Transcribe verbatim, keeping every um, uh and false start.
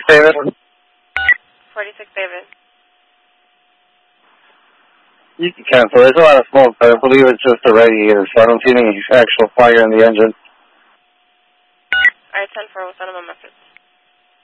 David. forty-six David. You can cancel. There's a lot of smoke, but I believe it's just the radiator, so I don't see any actual fire in the engine. Alright, ten four, what's on the moment?